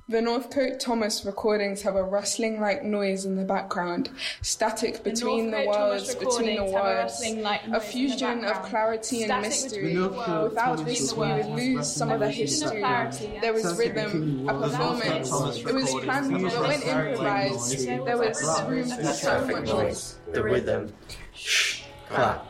The Northcote Thomas recordings have a rustling-like noise in the background, static between the words, between the words, a fusion of clarity and mystery. Without this, we would lose some of the history. There was rhythm, a performance. It was planned, but when improvised, there was room for so much noise. The rhythm, shh, clap,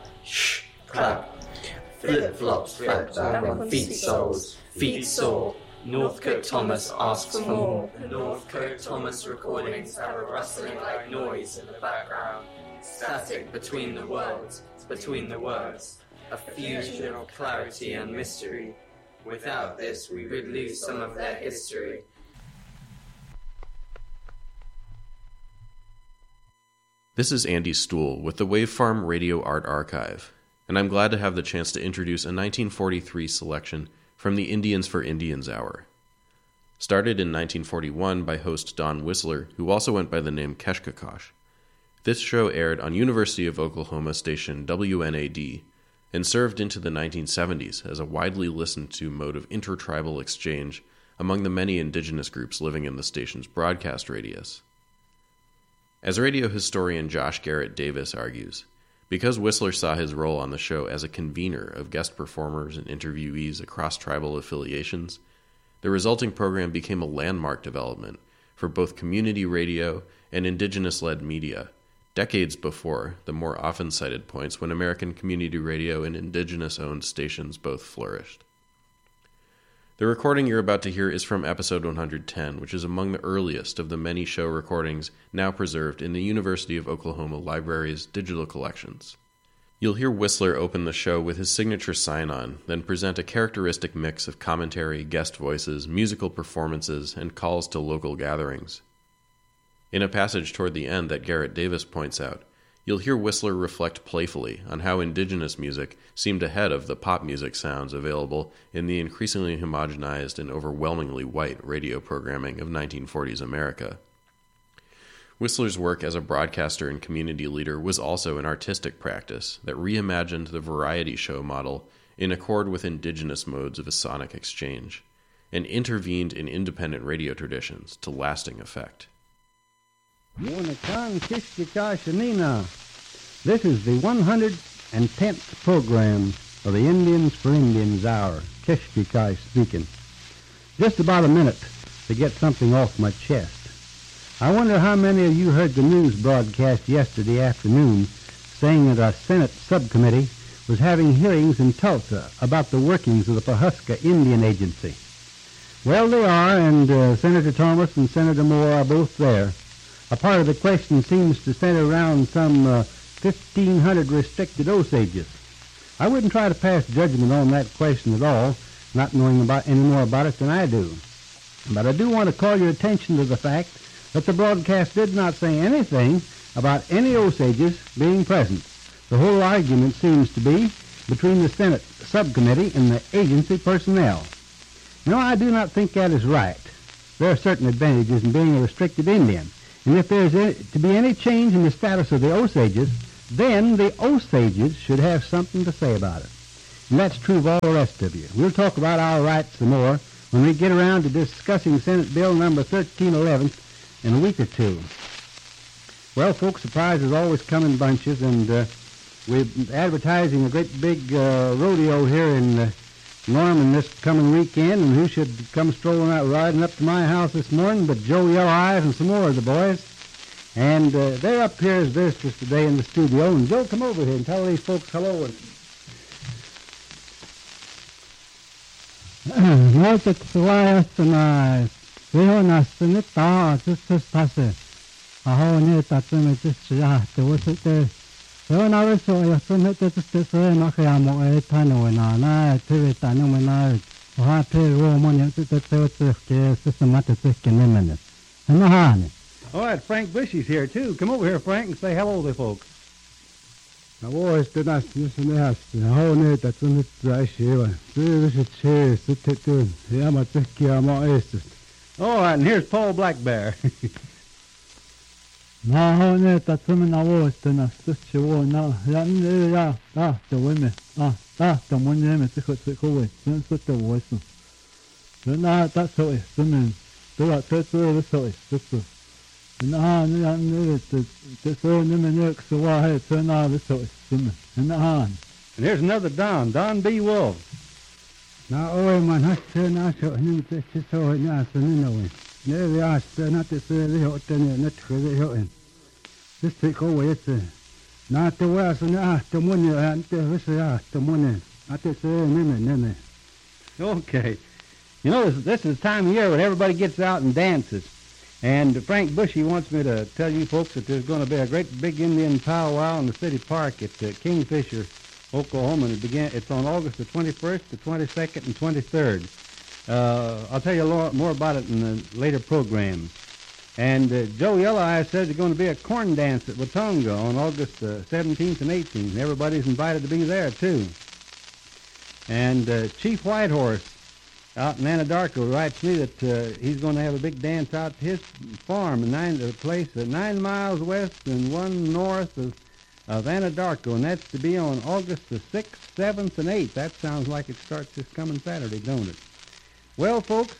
flip-flops, flap back when feet soar. Northcote Thomas asks for more. The Northcote Thomas recordings have a rustling like noise in the background, static between the words, a fusion of clarity and mystery. Without this, we would lose some of their history. This is Andy Stool with the Wavefarm Radio Art Archive, and I'm glad to have the chance to introduce a 1943 selection from the Indians for Indians Hour. Started in 1941 by host Don Whistler, who also went by the name Keshkakash. This show aired on University of Oklahoma station WNAD and served into the 1970s as a widely listened to mode of intertribal exchange among the many indigenous groups living in the station's broadcast radius. As radio historian Josh Garrett Davis argues, because Whistler saw his role on the show as a convener of guest performers and interviewees across tribal affiliations, the resulting program became a landmark development for both community radio and indigenous-led media, decades before the more often cited points when American community radio and indigenous-owned stations both flourished. The recording you're about to hear is from episode 110, which is among the earliest of the many show recordings now preserved in the University of Oklahoma Library's digital collections. You'll hear Whistler open the show with his signature sign-on, then present a characteristic mix of commentary, guest voices, musical performances, and calls to local gatherings. In a passage toward the end that Garrett Davis points out, you'll hear Whistler reflect playfully on how indigenous music seemed ahead of the pop music sounds available in the increasingly homogenized and overwhelmingly white radio programming of 1940s America. Whistler's work as a broadcaster and community leader was also an artistic practice that reimagined the variety show model in accord with indigenous modes of a sonic exchange, and intervened in independent radio traditions to lasting effect. This is the 110th program of the Indians for Indians Hour, Keshkikai speaking. Just about a minute to get something off my chest. I wonder how many of you heard the news broadcast yesterday afternoon saying that our Senate subcommittee was having hearings in Tulsa about the workings of the Pawhuska Indian Agency. Well, they are, and Senator Thomas and Senator Moore are both there. A part of the question seems to center around some 1,500 restricted Osages. I wouldn't try to pass judgment on that question at all, not knowing about any more about it than I do. But I do want to call your attention to the fact that the broadcast did not say anything about any Osages being present. The whole argument seems to be between the Senate subcommittee and the agency personnel. No, I do not think that is right. There are certain advantages in being a restricted Indian. And if there is to be any change in the status of the Osages, then the Osages should have something to say about it. And that's true of all the rest of you. We'll talk about our rights some more when we get around to discussing Senate Bill number 1311 in a week or two. Well, folks, surprises always come in bunches, and we're advertising a great big rodeo here in Norman this coming weekend, and who should come strolling out riding up to my house this morning but Joe Yellow Eyes and some more of the boys. And they're up here as visitors today in the studio. And Joe, come over here and tell these folks hello. All right, Frank Bushy's here, too. Come over here, Frank, and say hello to the folks. All right, and here's Paul Black Bear. And here's another Don B. Wolf. Now, man, I said, I shot him to show it now, so no, never asked not to say the hot and not to the hot. Just take away it. Not the worst, and the money, and the money. Not to say, no. Okay. You know, this is the time of year when everybody gets out and dances. And Frank Bushy wants me to tell you folks that there's going to be a great big Indian powwow in the city park at Kingfisher, Oklahoma. And it's on August the 21st, the 22nd, and 23rd. I'll tell you a lot more about it in the later programs. And Joe Yelloweye says there's going to be a corn dance at Watonga on August 17th and 18th. Everybody's invited to be there, too. And Chief Whitehorse out in Anadarko writes me that he's going to have a big dance out to his farm, a place 9 miles west and 1 north of Anadarko, and that's to be on August the 6th, 7th, and 8th. That sounds like it starts this coming Saturday, don't it? Well, folks,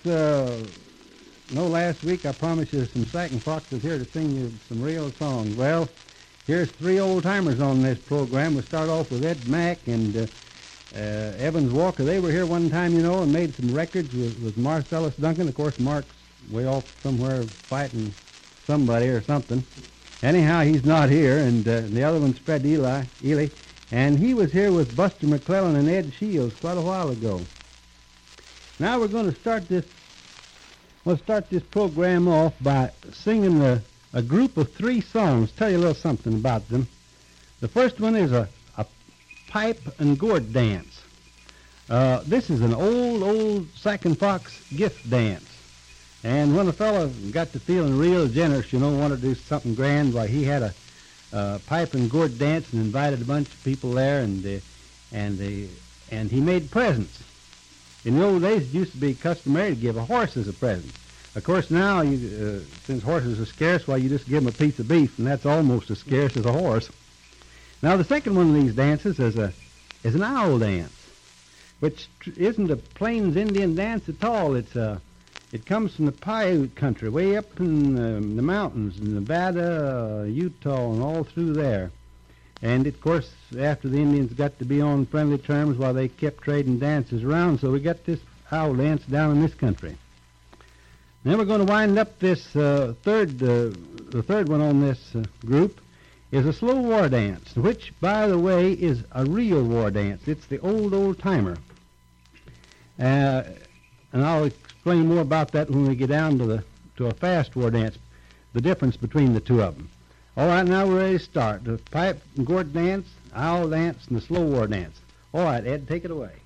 last week I promised you some Sack and Fox was here to sing you some real songs. Well, here's 3 old-timers on this program. We'll start off with Ed Mack and Evans Walker. They were here one time, and made some records with Marcellus Duncan. Of course, Mark's way off somewhere fighting somebody or something. Anyhow, he's not here, and the other one's Fred Ely, and he was here with Buster McClellan and Ed Shields quite a while ago. Now we're going to start this. We'll start this program off by singing a group of 3 songs. Tell you a little something about them. The first one is a pipe and gourd dance. This is an old Sack and Fox gift dance. And when a fellow got to feeling real generous, wanted to do something grand, why he had a pipe and gourd dance and invited a bunch of people there, and he made presents. In the old days, it used to be customary to give a horse as a present. Of course, now, since horses are scarce, you just give them a piece of beef, and that's almost as scarce as a horse. Now, the second one of these dances is an owl dance, which isn't a Plains Indian dance at all. It comes from the Paiute country, way up in the mountains, in Nevada, Utah, and all through there. And, of course, after the Indians got to be on friendly terms, they kept trading dances around, so we got this owl dance down in this country. Then we're going to wind up this the third one on this group is a slow war dance, which, by the way, is a real war dance. It's the old-timer. And I'll explain more about that when we get down to a fast war dance, the difference between the two of them. All right, now we're ready to start. The pipe and gourd dance, owl dance, and the slow war dance. All right, Ed, take it away.